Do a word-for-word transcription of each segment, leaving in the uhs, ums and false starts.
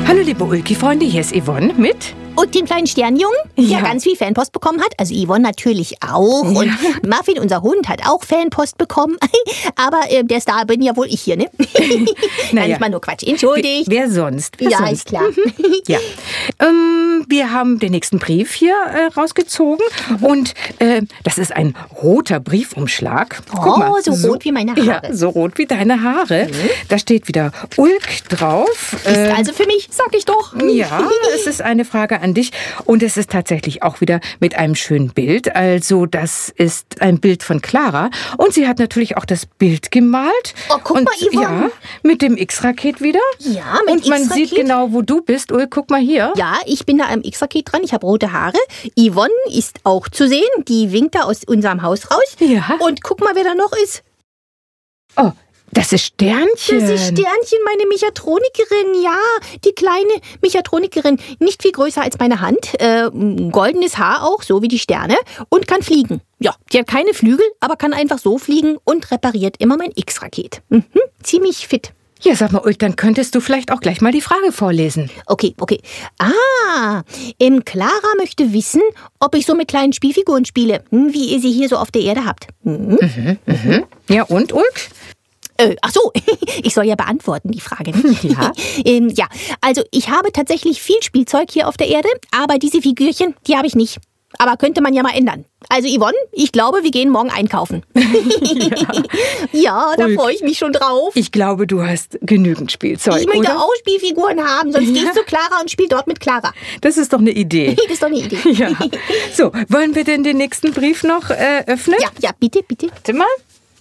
Hallo liebe Ulki-Freunde, hier ist Yvonne mit... Und den kleinen Sternjungen, Ja. der ganz viel Fanpost bekommen hat. Also Yvonne natürlich auch. Ja. Und Muffin, unser Hund, hat auch Fanpost bekommen. Aber äh, der Star bin ja wohl ich hier, ne? Nein, ich meine nur Quatsch. Entschuldigt. Wer sonst? Wer Ja, sonst? ist klar. Ja. Ähm, wir haben den nächsten Brief hier äh, rausgezogen. Und äh, das ist ein roter Briefumschlag. Oh, so rot wie meine Haare. Ja, so rot wie deine Haare. Da steht wieder Ulk drauf. Ist Äh, also für mich, sag ich doch. Ja, es ist eine Frage an dich und es ist tatsächlich auch wieder mit einem schönen Bild. Also das ist ein Bild von Clara und sie hat natürlich auch das Bild gemalt. Oh, guck und, mal, Yvonne. Ja, mit dem X-Raket wieder. Ja, mit Und man X-Raket. sieht genau, wo du bist. Ul, guck mal hier. Ja, ich bin da am X-Raket dran. Ich habe rote Haare. Yvonne ist auch zu sehen. Die winkt da aus unserem Haus raus. Ja. Und guck mal, wer da noch ist. Oh, das ist Sternchen. Das ist Sternchen, meine Mechatronikerin, ja, die kleine Mechatronikerin, nicht viel größer als meine Hand, äh, goldenes Haar auch, so wie die Sterne, und kann fliegen. Ja, die hat keine Flügel, aber kann einfach so fliegen und repariert immer mein X-Raket. Mhm, ziemlich fit. Ja, sag mal, Ulk, dann könntest du vielleicht auch gleich mal die Frage vorlesen. Okay, okay. Ah, ähm, Clara möchte wissen, ob ich so mit kleinen Spielfiguren spiele, hm, wie ihr sie hier so auf der Erde habt. Mhm. Ja, und Ulk? Äh, ach so, ich soll ja beantworten, die Frage. Ne? Ja. ähm, ja, also ich habe tatsächlich viel Spielzeug hier auf der Erde, aber diese Figürchen, die habe ich nicht. Aber könnte man ja mal ändern. Also Yvonne, ich glaube, wir gehen morgen einkaufen. Ja, da Ulk. freue ich mich schon drauf. Ich glaube, du hast genügend Spielzeug, Ich möchte oder? auch Spielfiguren haben, sonst gehst du Clara und spiel dort mit Clara. Das ist doch eine Idee. Das ist doch eine Idee. Ja. So, wollen wir denn den nächsten Brief noch äh, öffnen? Ja, ja, bitte, bitte. Warte mal.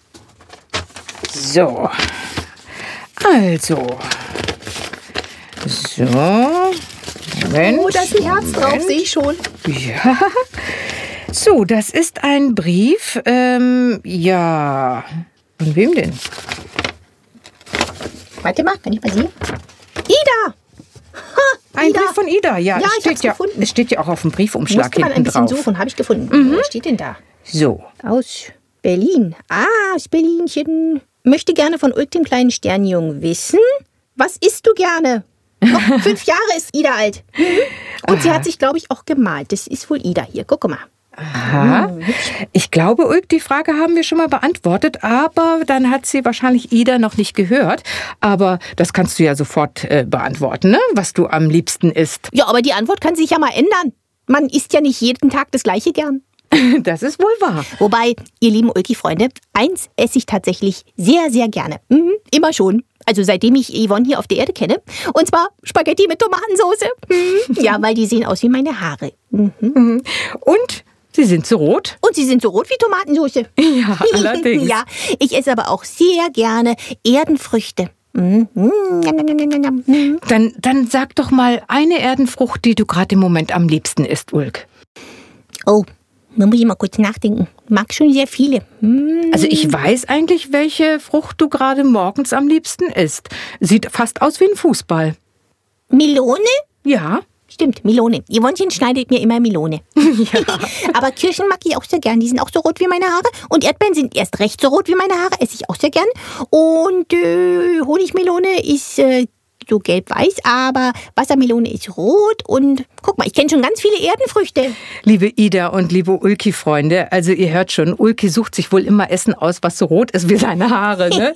So. Also. So. Moment. Oh, da ist ein Herz drauf, Moment. sehe ich schon. Ja. So, das ist ein Brief. Ähm, ja. Von wem denn? Warte mal, kann ich mal sehen? Ida! Ha, Ein Ida. Brief von Ida, ja. Ja, es ich steht hab's ja, gefunden. es steht ja auch auf dem Briefumschlag Musste man ein hinten bisschen drauf. suchen, habe ich gefunden. Was steht denn da? So. Aus Berlin. Ah, aus Berlinchen. Möchte gerne von Ulk, dem kleinen Sternjungen, wissen, was isst du gerne? Noch fünf Jahre ist Ida alt. Mhm. Und sie hat sich, glaube ich, auch gemalt. Das ist wohl Ida hier. Guck mal. Aha. Ich glaube, Ulk, die Frage haben wir schon mal beantwortet, aber dann hat sie wahrscheinlich Ida noch nicht gehört. Aber das kannst du ja sofort äh, beantworten, ne? Was du am liebsten isst. Ja, aber die Antwort kann sich ja mal ändern. Man isst ja nicht jeden Tag das Gleiche gern. Das ist wohl wahr. Wobei, ihr lieben Ulki-Freunde, eins esse ich tatsächlich sehr, sehr gerne. Mhm, immer schon. Also seitdem ich Yvonne hier auf der Erde kenne. Und zwar Spaghetti mit Tomatensauce. Mhm. Ja, weil die sehen aus wie meine Haare. Mhm. Und sie sind so rot. Und sie sind so rot wie Tomatensauce. Ja, allerdings. Ja, ich esse aber auch sehr gerne Erdenfrüchte. Mhm. Njam, njam, njam, njam, njam. Mhm. Dann, dann sag doch mal eine Erdenfrucht, die du gerade im Moment am liebsten isst, Ulk. Oh, da muss ich mal kurz nachdenken. Mag schon sehr viele. Mhm. Also ich weiß eigentlich, welche Frucht du gerade morgens am liebsten isst. Sieht fast aus wie ein Fußball. Melone? Ja. Stimmt, Melone. Yvonnchen schneidet mir immer Melone. Ja. Aber Kirschen mag ich auch sehr gern. Die sind auch so rot wie meine Haare. Und Erdbeeren sind erst recht so rot wie meine Haare. Esse ich auch sehr gern. Und äh, Honigmelone ist äh, so gelb-weiß, aber Wassermelone ist rot. Und guck mal, ich kenne schon ganz viele Erdenfrüchte. Liebe Ida und liebe Ulki-Freunde, also ihr hört schon, Ulki sucht sich wohl immer Essen aus, was so rot ist wie seine Haare, ne?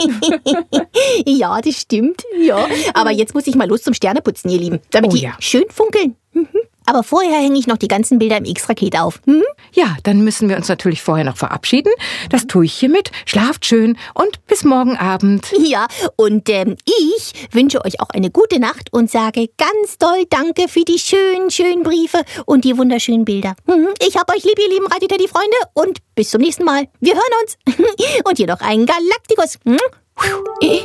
Ja, das stimmt. Ja. Aber jetzt muss ich mal los zum Sterneputzen, ihr Lieben. Damit Oh die ja. schön funkeln. Mhm. Aber vorher hänge ich noch die ganzen Bilder im X-Raket auf. Hm? Ja, dann müssen wir uns natürlich vorher noch verabschieden. Das tue ich hiermit. Schlaft schön und bis morgen Abend. Ja, und ähm, ich wünsche euch auch eine gute Nacht und sage ganz doll Danke für die schönen, schönen Briefe und die wunderschönen Bilder. Mhm. Ich hab euch lieb, ihr lieben Radio Teddy Freunde, und bis zum nächsten Mal. Wir hören uns. Und hier noch einen Galaktikus. Mhm.